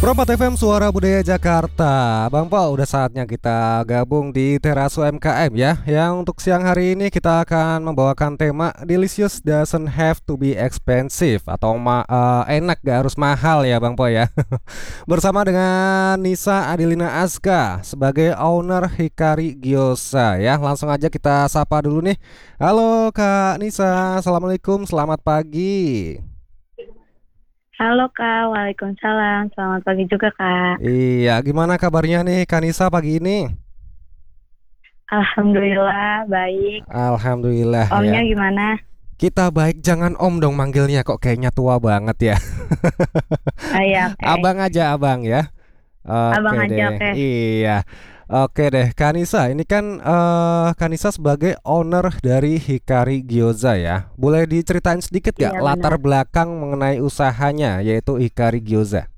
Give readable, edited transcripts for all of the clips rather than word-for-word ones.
Perempat FM Suara Budaya Jakarta. Bang Po, udah saatnya kita gabung di Teras UMKM ya. Yang untuk siang hari ini kita akan membawakan tema Delicious doesn't have to be expensive. Atau enak gak harus mahal ya Bang Po ya. Bersama dengan Nisa Adelina Azka sebagai owner Hikari Gyoza ya. Langsung aja kita sapa dulu nih. Halo Kak Nisa, Assalamualaikum, selamat pagi. Halo Kak, Waalaikumsalam. Selamat pagi juga Kak. Iya, gimana kabarnya nih Kak Nisa pagi ini? Alhamdulillah baik. Alhamdulillah ya. Omnya gimana? Kita baik, jangan om dong manggilnya, kok kayaknya tua banget ya. Oh iya, oke. Abang aja abang ya. Abang Oke aja, deh. oke. Iya. Oke deh, Kanisa. Ini kan Kanisa sebagai owner dari Hikari Gyoza ya. Boleh diceritain sedikit gak Iya latar benar. belakang mengenai usahanya yaitu Hikari Gyoza?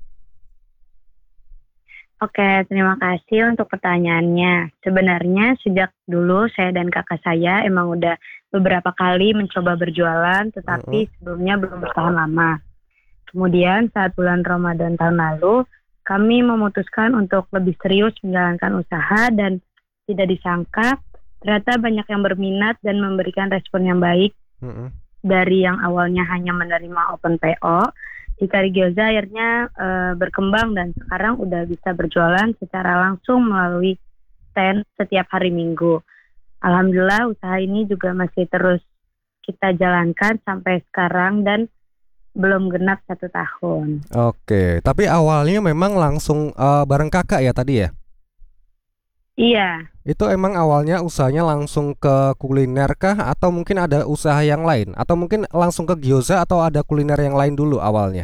Oke, terima kasih untuk pertanyaannya. Sebenarnya sejak dulu saya dan kakak saya emang udah beberapa kali mencoba berjualan, Mm-mm. tetapi sebelumnya belum bertahan lama. Kemudian saat bulan Ramadan tahun lalu, kami memutuskan untuk lebih serius menjalankan usaha dan tidak disangka ternyata banyak yang berminat dan memberikan respon yang baik. Mm-mm. Dari yang awalnya hanya menerima open PO, Hikari Gyoza akhirnya berkembang dan sekarang udah bisa berjualan secara langsung melalui stand setiap hari Minggu. Alhamdulillah usaha ini juga masih terus kita jalankan sampai sekarang dan belum genap 1 tahun. Oke, tapi awalnya memang langsung bareng kakak ya tadi ya? Iya, Itu emang awalnya usahanya langsung ke kuliner kah atau mungkin ada usaha yang lain? Atau mungkin langsung ke gyoza atau ada kuliner yang lain dulu awalnya?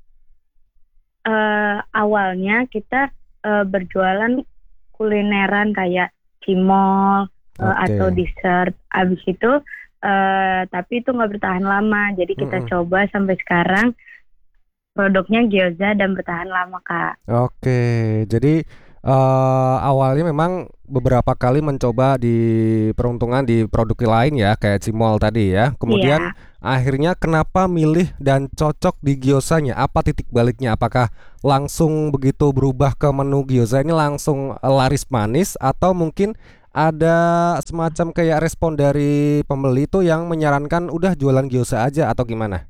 awalnya kita berjualan kulineran kayak cimol atau Oke. dessert. Abis itu tapi itu nggak bertahan lama. Jadi kita Mm-mm. coba sampai sekarang produknya gyoza dan bertahan lama Kak. Oke, jadi awalnya memang beberapa kali mencoba di peruntungan di produk lain ya, kayak Cimol tadi ya. Kemudian Iya, akhirnya kenapa milih dan cocok di gyozanya? Apa titik baliknya? Apakah langsung begitu berubah ke menu gyoza ini langsung laris manis atau mungkin ada semacam kayak respon dari pembeli itu yang menyarankan udah jualan gyoza aja atau gimana?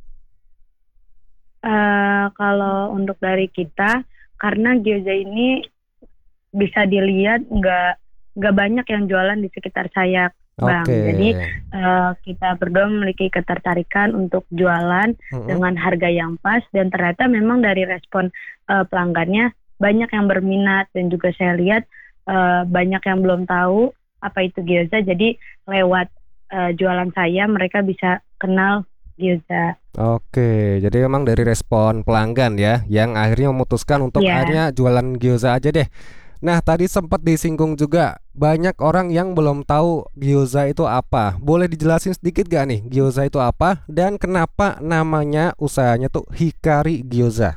kalau untuk dari kita karena gyoza ini bisa dilihat nggak banyak yang jualan di sekitar saya Oke. Bang. Jadi kita berdua memiliki ketertarikan untuk jualan Mm-mm. dengan harga yang pas dan ternyata memang dari respon pelanggannya banyak yang berminat dan juga saya lihat banyak yang belum tahu apa itu gyoza. Jadi lewat jualan saya mereka bisa kenal gyoza. Oke, jadi memang dari respon pelanggan ya, yang akhirnya memutuskan untuk Ya. akhirnya jualan gyoza aja deh. Nah, tadi sempat disinggung juga, banyak orang yang belum tahu gyoza itu apa. Boleh dijelasin sedikit gak nih, gyoza itu apa dan kenapa namanya usahanya tuh Hikari Gyoza?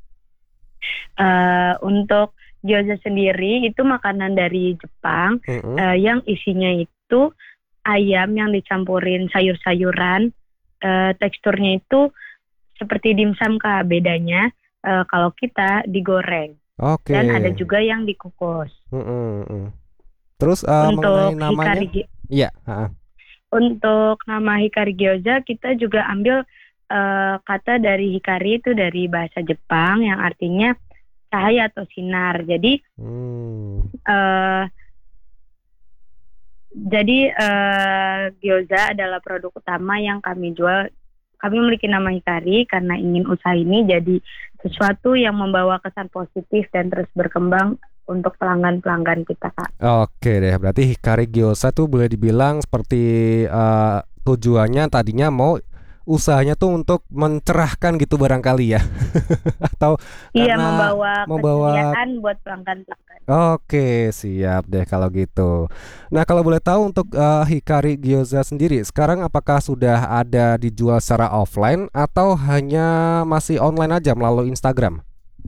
Untuk gyoza sendiri itu makanan dari Jepang Mm-mm. yang isinya itu ayam yang dicampurin sayur-sayuran. Teksturnya itu seperti dimsum Kak, bedanya kalau kita digoreng Oke. dan ada juga yang dikukus. Mm-mm, mm. Terus mengenai Untuk namanya? Iya. untuk nama Hikari Gyoza kita juga ambil kata dari Hikari itu dari bahasa Jepang yang artinya cahaya atau sinar. Hmm. Eh, gyoza adalah produk utama yang kami jual. Kami memiliki nama Hikari karena ingin usaha ini jadi sesuatu yang membawa kesan positif dan terus berkembang untuk pelanggan-pelanggan kita, Kak. Oke deh, berarti Hikari Gyoza tuh boleh dibilang seperti tujuannya tadinya mau usahanya tuh untuk mencerahkan gitu barangkali ya, atau Iya, karena membawa membawa. keceriaan buat pelanggan-pelanggan. Oke, siap deh kalau gitu. Nah, kalau boleh tahu untuk Hikari Gyoza sendiri, sekarang apakah sudah ada dijual secara offline atau hanya masih online aja melalui Instagram?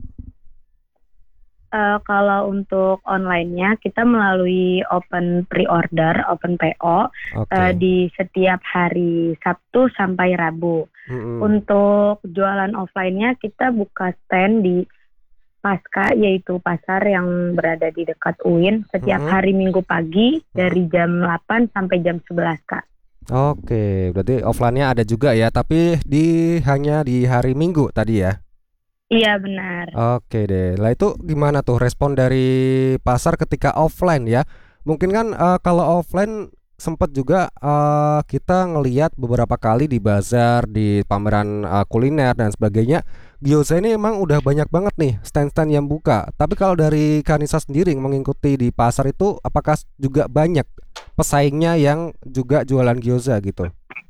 Kalau untuk online-nya kita melalui open pre-order, open PO Oke. di setiap hari Sabtu sampai Rabu. Mm-mm. Untuk jualan offline-nya kita buka stand di Pasca, yaitu pasar yang berada di dekat UIN setiap hari Minggu pagi dari jam 8 sampai jam 11, Kak. Oke, berarti offline-nya ada juga ya, tapi hanya di hari Minggu tadi ya. Iya, benar. Oke deh. Lah itu gimana tuh respon dari pasar ketika offline ya? Mungkin kan kalau offline sempat juga kita ngelihat beberapa kali di bazar, di pameran kuliner dan sebagainya. Gyoza ini emang udah banyak banget nih stand-stand yang buka. Tapi kalau dari Kanisa sendiri yang mengikuti di pasar itu, apakah juga banyak pesaingnya yang juga jualan gyoza gitu?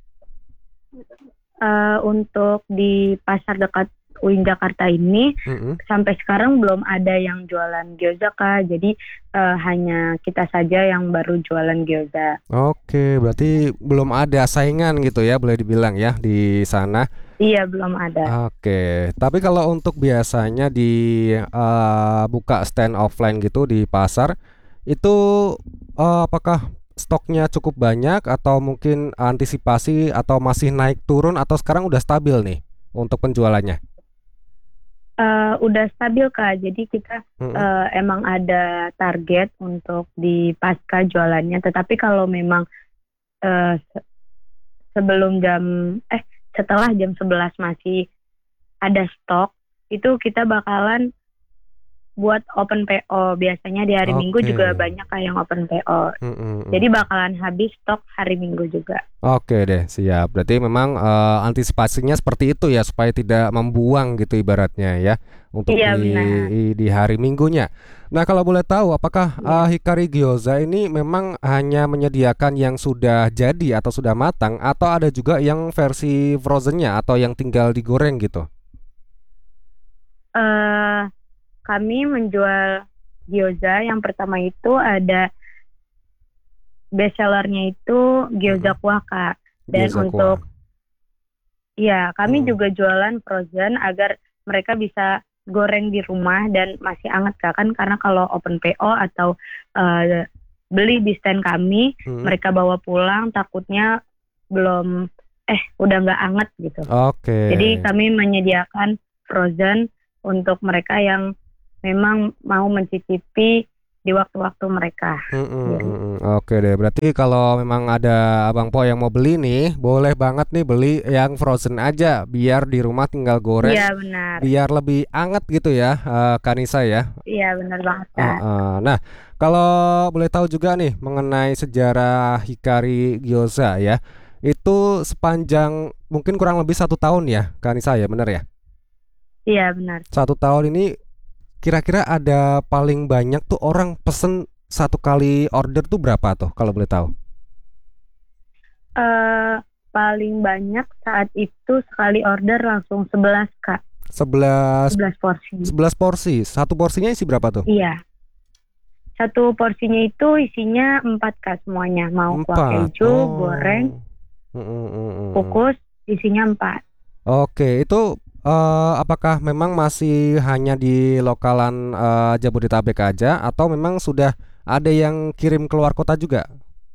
Untuk di pasar dekat UIN Jakarta ini sampai sekarang belum ada yang jualan gyoza, Kak. Jadi hanya kita saja yang baru jualan gyoza. Oke, berarti belum ada saingan gitu ya, boleh dibilang ya di sana. Iya, belum ada. Oke, tapi kalau untuk biasanya di buka stand offline gitu di pasar itu apakah stoknya cukup banyak atau mungkin antisipasi atau masih naik turun atau sekarang udah stabil nih untuk penjualannya? Udah stabil, Kak. Jadi kita emang ada target untuk di pasca jualannya. Tetapi kalau memang eh, sebelum setelah jam 11 masih ada stok, itu kita bakalan buat open PO. Biasanya di hari Minggu juga banyak yang open PO. Jadi bakalan habis stok hari Minggu juga. Oke deh, siap. Berarti memang antisipasinya seperti itu ya, supaya tidak membuang gitu ibaratnya ya, untuk di hari Minggunya. Nah, kalau boleh tahu, apakah Hikari Gyoza ini memang hanya menyediakan yang sudah jadi atau sudah matang, atau ada juga yang versi frozennya atau yang tinggal digoreng gitu? Kami menjual gyoza yang pertama itu ada best sellernya itu gyoza kuah, Kak. Dan Gyoza untuk kuah. kami juga jualan frozen agar mereka bisa goreng di rumah dan masih hangat, Kak. Kan karena kalau open PO atau beli di stand kami, mereka bawa pulang takutnya udah nggak hangat gitu. Jadi kami menyediakan frozen untuk mereka yang memang mau mencicipi di waktu-waktu mereka. Oke deh, berarti kalau memang ada Abang Po yang mau beli nih, boleh banget nih beli yang frozen aja, biar di rumah tinggal goreng. Iya, benar. Biar lebih anget gitu ya, Kanisa ya. Iya, benar banget, Kak. Nah, kalau boleh tahu juga nih mengenai sejarah Hikari Gyoza ya, itu sepanjang mungkin kurang lebih 1 tahun ya, Kanisa ya, benar ya? Iya, benar. 1 tahun ini kira-kira ada paling banyak tuh orang pesen satu kali order tuh berapa tuh kalau boleh tahu? Paling banyak saat itu sekali order langsung 11, Kak. 11 porsi. 11 porsi. Satu porsinya isi berapa tuh? Iya. Satu porsinya itu isinya 4, Kak, semuanya. Mau kuah keju, goreng, kukus, isinya 4. Oke, itu apakah memang masih hanya di lokalan Jabodetabek aja atau memang sudah ada yang kirim keluar kota juga?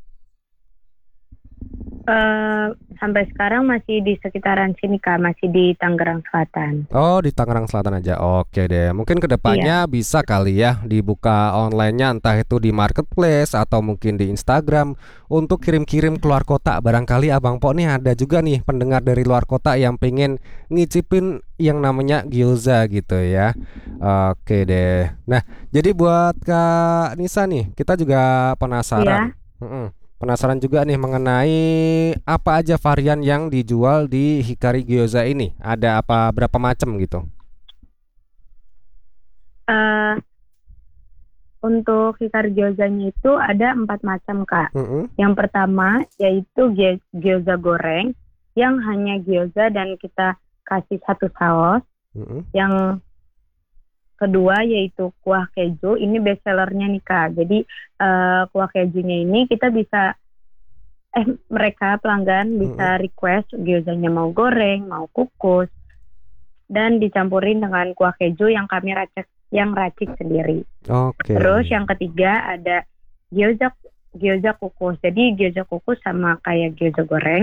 Sampai sekarang masih di sekitaran sini, Kak, masih di Tangerang Selatan. Oh, di Tangerang Selatan aja. Oke deh. Mungkin kedepannya bisa kali ya dibuka online-nya, entah itu di marketplace atau mungkin di Instagram untuk kirim-kirim keluar kota. Barangkali Abang Po nih ada juga nih pendengar dari luar kota yang pengen ngicipin yang namanya gyoza gitu ya. Oke deh. Nah, jadi buat Kak Nisa nih, kita juga penasaran. Penasaran juga nih mengenai apa aja varian yang dijual di Hikari Gyoza ini. Ada berapa macam gitu? Untuk Hikari Gyozanya itu ada 4 macam, Kak. Yang pertama yaitu gyoza goreng yang hanya gyoza dan kita kasih satu saus. Yang kedua yaitu kuah keju, ini best sellernya nih, Kak. Jadi kuah kejunya ini kita bisa mereka pelanggan bisa request gyozanya mau goreng, mau kukus, dan dicampurin dengan kuah keju yang kami racik sendiri. Terus yang ketiga ada gyoza kukus. Jadi gyoza kukus sama kayak gyoza goreng,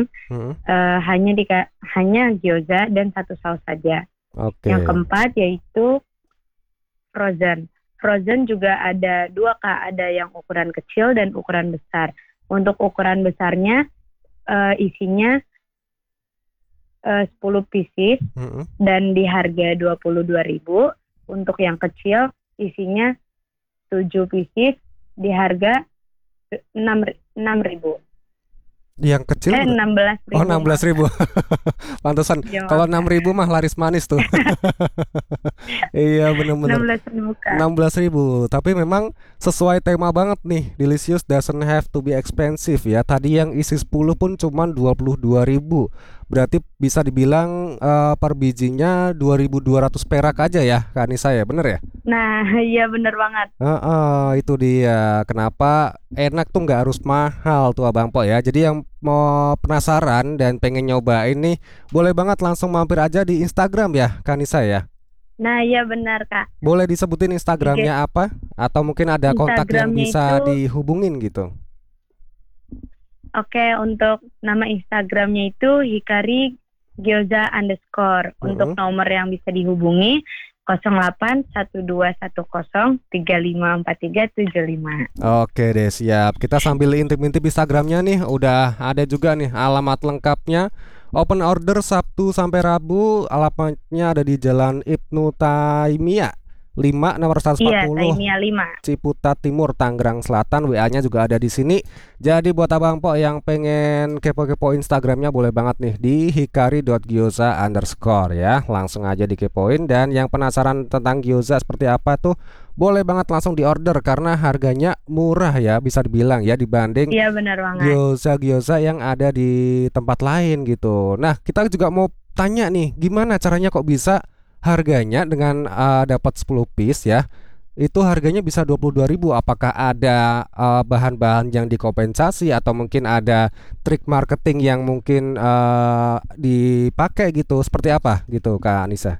hanya gyoza dan satu saus saja. Yang keempat yaitu frozen. Frozen juga ada dua Kak, ada yang ukuran kecil dan ukuran besar. Untuk ukuran besarnya isinya 10 pieces dan di harga 22.000. Untuk yang kecil isinya 7 pieces di harga 6.000. Yang kecil 16.000. Oh, 16.000. Pantesan Ya, kalau 6.000 mah laris manis tuh. Iya, bener-bener 16.000 Kak. 16.000. Tapi memang sesuai tema banget nih. Delicious doesn't have to be expensive ya. Tadi yang isi 10 pun cuman 22.000. Berarti bisa dibilang per bijinya 2.200 perak aja ya, Kak Anissa ya, bener ya? Nah, iya bener banget. Itu dia. Kenapa enak tuh nggak harus mahal tuh Abang Po ya. Jadi yang mau penasaran dan pengen nyobain nih, boleh banget langsung mampir aja di Instagram ya, Kak Anissa ya. Nah, iya benar Kak. Boleh disebutin Instagramnya apa? Atau mungkin ada kontak yang Instagramnya bisa itu, dihubungin gitu. oke, untuk nama Instagramnya itu Hikari Gyoza _ Untuk nomor yang bisa dihubungi 081210354375. Oke deh, siap. Kita sambil intip-intip Instagramnya nih. Udah ada juga nih alamat lengkapnya. Open order Sabtu sampai Rabu. Alamatnya ada di Jalan Ibnu Taimiyah 5 nomor Iya, 140 Taimiyah 5. Ciputat Timur, Tangerang Selatan. WA-nya juga ada di sini. Jadi buat Abang Po yang pengen kepo-kepo Instagramnya, boleh banget nih di hikari.gyoza_ ya. Langsung aja dikepoin. Dan yang penasaran tentang gyoza seperti apa tuh, boleh banget langsung diorder karena harganya murah ya, bisa dibilang ya, dibanding Iya benar banget. gyoza-gyoza yang ada di tempat lain gitu. Nah, kita juga mau tanya nih, gimana caranya kok bisa harganya dengan dapat 10 piece ya, itu harganya bisa 22.000. Apakah ada bahan-bahan yang dikompensasi atau mungkin ada trik marketing yang mungkin dipakai gitu, seperti apa gitu Kak Anissa?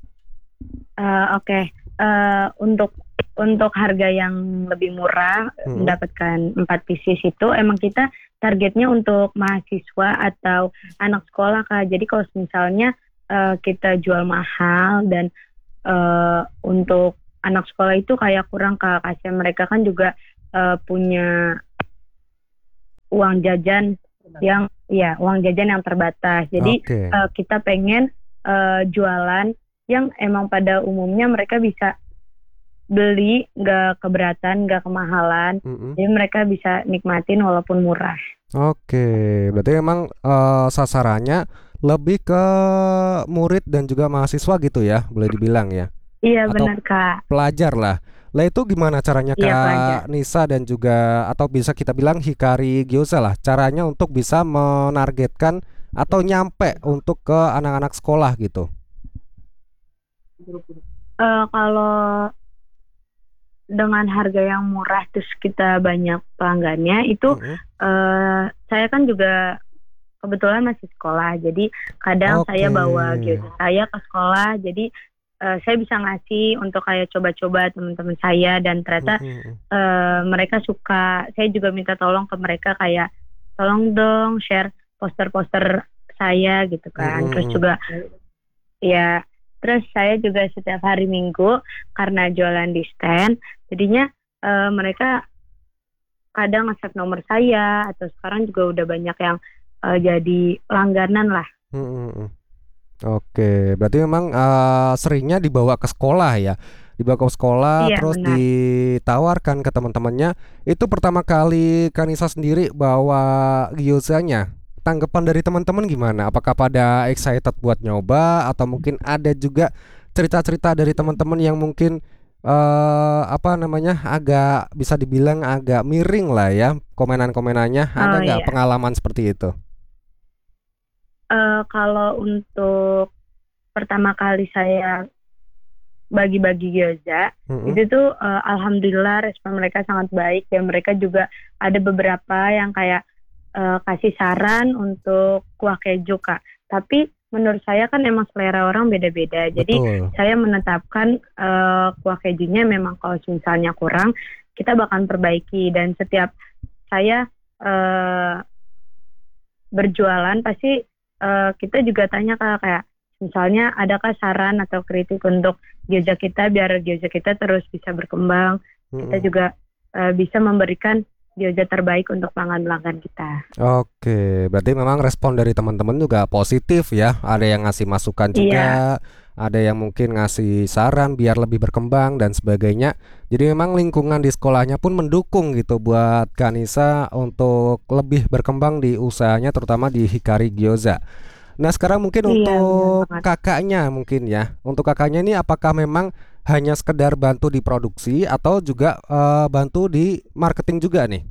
Oke. Untuk harga yang lebih murah, mendapatkan 4 pieces itu emang kita targetnya untuk mahasiswa atau anak sekolah Kak. Jadi kalau misalnya kita jual mahal dan untuk anak sekolah itu kayak kurang Kak, kasihan mereka kan juga punya uang jajan yang terbatas. Jadi kita pengen jualan yang emang pada umumnya mereka bisa beli, nggak keberatan, nggak kemahalan. Jadi mereka bisa nikmatin walaupun murah. Oke, berarti emang sasarannya lebih ke murid dan juga mahasiswa gitu ya, boleh dibilang ya. Iya Atau benar Kak. pelajar lah. Lah itu gimana caranya Iya, Kak pelajar. Nisa dan juga, atau bisa kita bilang Hikari Gyoza lah, caranya untuk bisa menargetkan atau nyampe untuk ke anak-anak sekolah gitu. Kalau dengan harga yang murah terus kita banyak pelanggannya itu, saya kan juga kebetulan masih sekolah, jadi kadang saya bawa gyoza saya ke sekolah, jadi saya bisa ngasih untuk kayak coba-coba teman-teman saya dan ternyata mereka suka. Saya juga minta tolong ke mereka kayak tolong dong share poster-poster saya gitu kan. Terus juga ya, terus saya juga setiap hari Minggu karena jualan di stand, jadinya mereka kadang nge-save nomor saya, atau sekarang juga udah banyak yang jadi langganan lah. Oke, berarti memang seringnya dibawa ke sekolah ya, dibawa ke sekolah, Iya, terus benar. ditawarkan ke teman-temannya. Itu pertama kali Kanisa sendiri bawa gyozanya, tanggapan dari teman-teman gimana? Apakah pada excited buat nyoba, atau mungkin ada juga cerita-cerita dari teman-teman yang mungkin agak bisa dibilang agak miring lah ya komenan-komenannya? Ada nggak Iya. pengalaman seperti itu? Kalau untuk pertama kali saya bagi-bagi gyoza, itu tuh alhamdulillah respon mereka sangat baik, dan mereka juga ada beberapa yang kayak kasih saran untuk kuah keju Kak. Tapi menurut saya kan emang selera orang beda-beda. Jadi saya menetapkan kuah kejunya memang kalau misalnya kurang, kita bakal perbaiki. Dan setiap saya berjualan pasti kita juga tanya Kak, kayak Misalnya adakah saran atau kritik untuk gyoza kita biar gyoza kita terus bisa berkembang. Kita juga bisa memberikan gyoza terbaik untuk pelanggan-pelanggan kita. Oke, berarti memang respon dari teman-teman juga positif ya. Ada yang ngasih masukan juga, ada yang mungkin ngasih saran biar lebih berkembang dan sebagainya. Jadi memang lingkungan di sekolahnya pun mendukung gitu buat Kanisa untuk lebih berkembang di usahanya, terutama di Hikari Gyoza. Nah, sekarang mungkin Iya, benar untuk banget. kakaknya mungkin ya. Untuk kakaknya ini apakah memang hanya sekedar bantu di produksi atau juga bantu di marketing juga nih?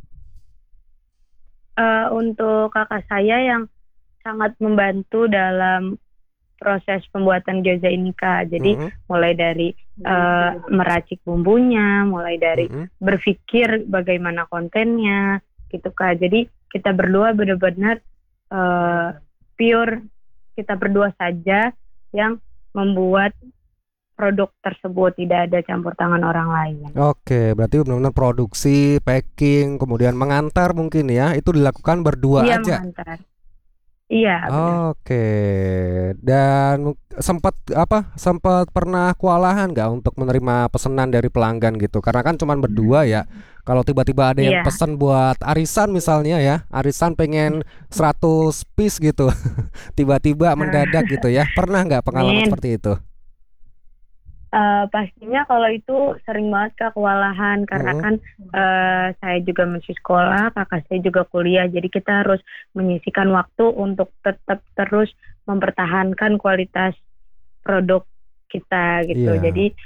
Untuk kakak saya yang sangat membantu dalam proses pembuatan gyoza ini Kak. Jadi Mm-mm, mulai dari meracik bumbunya, mulai dari mm-mm. berpikir bagaimana kontennya gitu Kak. Jadi kita berdua benar-benar eh, pure kita berdua saja yang membuat produk tersebut, tidak ada campur tangan orang lain. Oke, berarti benar-benar produksi, packing, kemudian mengantar mungkin ya, itu dilakukan berdua Iya aja. mengantar. Iya benar. Oke, dan sempat apa? Sempat pernah kewalahan nggak untuk menerima pesanan dari pelanggan gitu? Karena kan cuman berdua ya. Kalau tiba-tiba ada yang Iya. pesan buat arisan misalnya ya, arisan pengen 100 piece gitu, tiba-tiba mendadak gitu ya. Pernah nggak pengalaman Amin. seperti itu? Pastinya kalau itu sering banget Kak kewalahan karena Mm-mm. kan saya juga masih sekolah, kakak saya juga kuliah, jadi kita harus menyisihkan waktu untuk tetap terus mempertahankan kualitas produk kita gitu. Iya. Jadi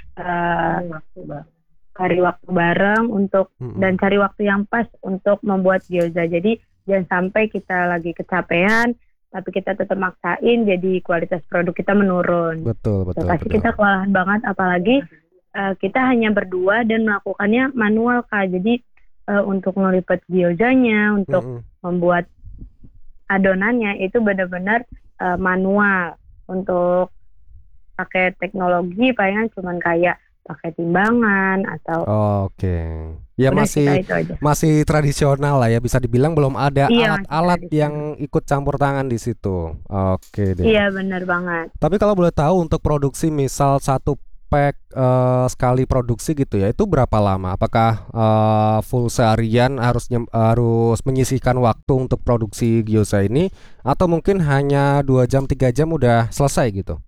cari waktu bareng untuk dan Mm-mm. cari waktu yang pas untuk membuat gyoza. Jadi jangan sampai kita lagi kecapean, tapi kita tetap maksain, jadi kualitas produk kita menurun. Betul, Ya, betul, pasti betul. kita kewalahan banget, apalagi kita hanya berdua dan melakukannya manual Kak. Jadi untuk ngelipat gyozanya, untuk Mm-mm. membuat adonannya itu benar-benar manual. Untuk pakai teknologi palingan cuman kayak pakai timbangan atau Oke. Ya udah sih masih Kak, itu aja. masih tradisional lah ya, bisa dibilang belum ada Iya masih alat-alat tradisional. yang ikut campur tangan di situ. Oke deh. Iya benar banget. Tapi kalau boleh tahu untuk produksi misal satu pack sekali produksi gitu ya, itu berapa lama? Apakah full seharian harus menyisihkan waktu untuk produksi gyoza ini atau mungkin hanya 2 jam 3 jam udah selesai gitu?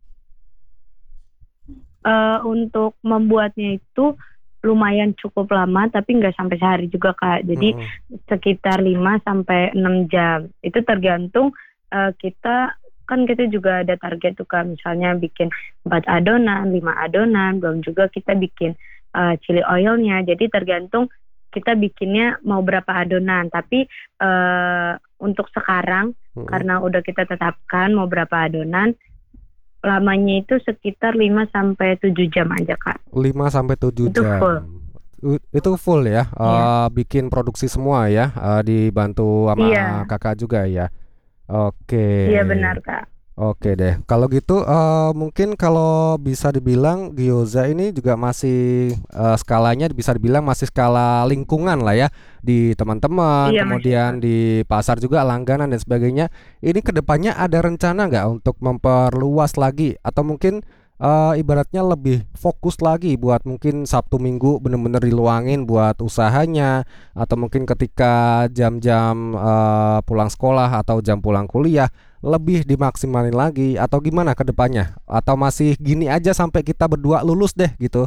Untuk membuatnya itu lumayan cukup lama tapi nggak sampai sehari juga Kak. Jadi Mm-mm. sekitar 5 sampai 6 jam. Itu tergantung kita kan kita juga ada target tuh Kak. Misalnya bikin 4 adonan, 5 adonan, belum juga kita bikin chili oilnya. Jadi tergantung kita bikinnya mau berapa adonan. Tapi untuk sekarang Mm-mm. karena udah kita tetapkan mau berapa adonan, lamanya itu sekitar 5 sampai 7 jam aja Kak. 5 sampai 7 Itu jam. full. Itu full ya, Iya. bikin produksi semua ya, dibantu sama Iya, kakak juga ya. Oke, iya benar Kak. oke deh. Kalau gitu, mungkin kalau bisa dibilang gyoza ini juga masih skalanya bisa dibilang masih skala lingkungan lah ya, di teman-teman, Iya masih Kak. kemudian di pasar juga langganan dan sebagainya. Ini kedepannya ada rencana nggak untuk memperluas lagi atau mungkin ibaratnya lebih fokus lagi buat mungkin Sabtu Minggu bener-bener diluangin buat usahanya atau mungkin ketika jam-jam pulang sekolah atau jam pulang kuliah lebih dimaksimalin lagi atau gimana ke depannya? Atau masih gini aja sampai kita berdua lulus deh gitu?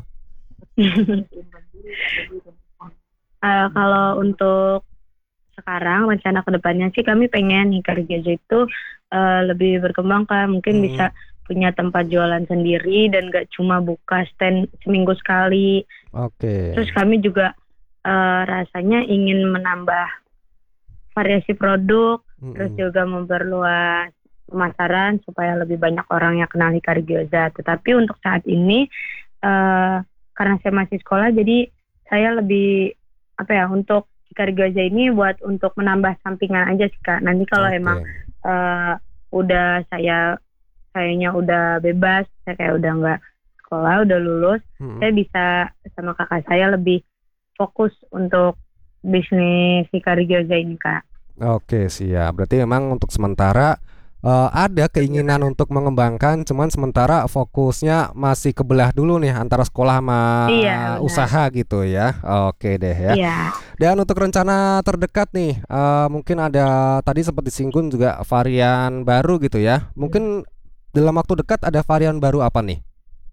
Kalau untuk sekarang rencana kedepannya sih kami pengen Hikari Gyoza itu lebih berkembang Kak. Mungkin Mm-mm. bisa punya tempat jualan sendiri dan gak cuma buka stand seminggu sekali. Oke. Terus kami juga rasanya ingin menambah variasi produk, terus Mm-mm. juga memperluas pemasaran supaya lebih banyak orang yang kenal Hikari Gyoza. Tetapi untuk saat ini karena saya masih sekolah, jadi saya lebih apa ya untuk Hikari Gyoza ini buat untuk menambah sampingan aja sih Kak. Nanti kalau emang Oke. udah sayanya udah bebas, saya kayak udah nggak sekolah, udah lulus, Mm-mm. saya bisa sama kakak saya lebih fokus untuk bisnis Hikari Gyoza ini Kak. Oke, siap. Berarti memang untuk sementara ada keinginan untuk mengembangkan, cuman sementara fokusnya masih kebelah dulu nih antara sekolah sama Iya, benar. usaha gitu ya. Oke deh ya. Iya. Dan untuk rencana terdekat nih, mungkin ada tadi sempat disinggung juga varian baru gitu ya. Mungkin dalam waktu dekat ada varian baru apa nih?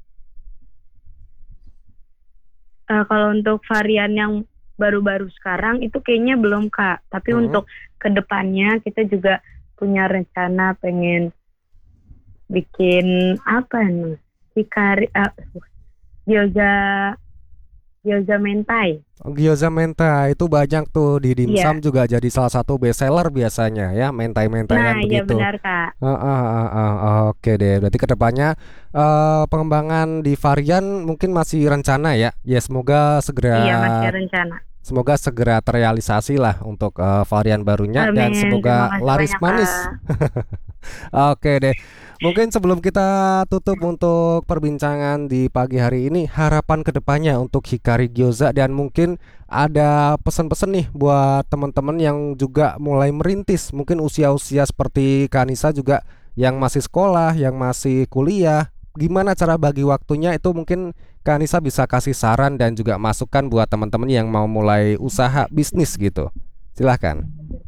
Kalau untuk varian yang baru-baru sekarang itu kayaknya belum, Kak. Tapi Mm-mm. untuk kedepannya kita juga punya rencana pengen bikin apa nih? Hikari, gyoza, gyoza mentai. Gyoza mentai itu banyak tuh di Iya. dimsum juga jadi salah satu best seller biasanya ya, mentai-mentaian Nah, iya begitu. benar, Kak. Oke deh, berarti kedepannya pengembangan di varian mungkin masih rencana ya. Ya Iya, masih rencana. semoga segera terrealisasi lah untuk varian barunya dan Amin. Terima semoga kasih laris banyak, manis. Kak. Oke deh. Mungkin sebelum kita tutup untuk perbincangan di pagi hari ini, harapan kedepannya untuk Hikari Gyoza dan mungkin ada pesan-pesan nih buat teman-teman yang juga mulai merintis, mungkin usia-usia seperti Kanisa juga yang masih sekolah, yang masih kuliah. Gimana cara bagi waktunya itu mungkin Kanisa bisa kasih saran dan juga masukan buat teman-teman yang mau mulai usaha bisnis gitu. Silahkan.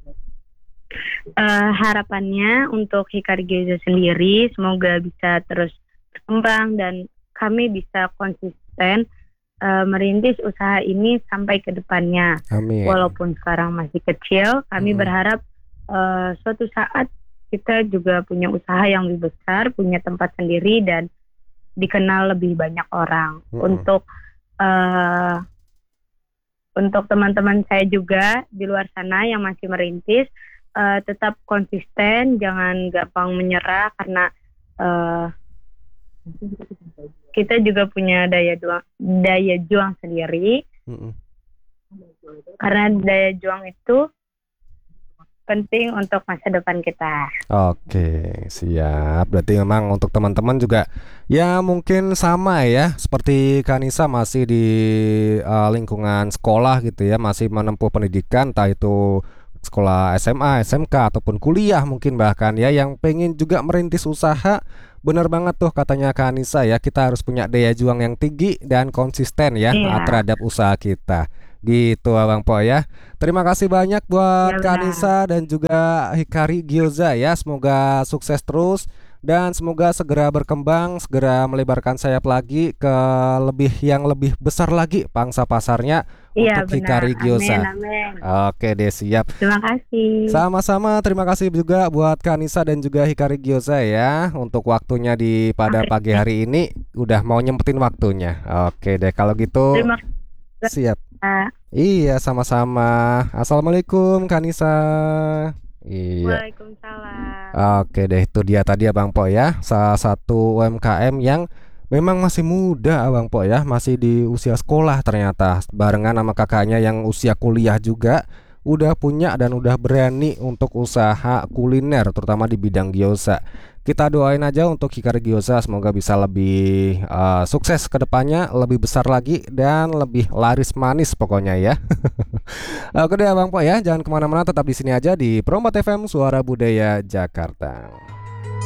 Harapannya untuk Hikari Gyoza sendiri semoga bisa terus berkembang dan kami bisa konsisten merintis usaha ini sampai ke depannya. Amin. Walaupun sekarang masih kecil, kami Mm-mm. berharap suatu saat kita juga punya usaha yang lebih besar, punya tempat sendiri dan dikenal lebih banyak orang. Mm-mm. Eh, untuk teman-teman saya juga di luar sana yang masih merintis, tetap konsisten, jangan gampang menyerah karena eh, kita juga punya daya juang sendiri. Mm-mm. Karena daya juang itu penting untuk masa depan kita. Oke, siap. Berarti memang untuk teman-teman juga ya mungkin sama ya, seperti Kanisa masih di lingkungan sekolah gitu ya, masih menempuh pendidikan, entah itu sekolah SMA, SMK ataupun kuliah mungkin bahkan ya, yang pengen juga merintis usaha. Bener banget tuh katanya Kanisa ya, kita harus punya daya juang yang tinggi dan konsisten ya Iya, terhadap usaha kita. Gitu Abang Po ya. Terima kasih banyak ya buat benar. Kanisa dan juga Hikari Gyoza ya. Semoga sukses terus dan semoga segera berkembang, segera melebarkan sayap lagi ke yang lebih besar lagi pangsa pasarnya Iya untuk benar. Hikari Amin, Gyoza. amin. Oke deh, siap. Terima kasih. Sama-sama, terima kasih juga buat Kanisa dan juga Hikari Gyoza ya untuk waktunya di pada Oke. pagi hari ini udah mau nyempetin waktunya. Oke deh kalau gitu, Terima kasih, siap. Kak. Iya, sama-sama. Assalamualaikum, Kanisa. Iya. Waalaikumsalam. Oke deh, itu dia tadi Abang Po ya, salah satu UMKM yang memang masih muda Abang Po ya, masih di usia sekolah ternyata, barengan sama kakaknya yang usia kuliah juga udah punya dan udah berani untuk usaha kuliner terutama di bidang gyoza. Kita doain aja untuk Hikari Gyoza semoga bisa lebih sukses ke depannya, lebih besar lagi dan lebih laris manis pokoknya ya. Oke deh Abang Po ya, jangan kemana-mana, tetap di sini aja di Promot FM Suara Budaya Jakarta.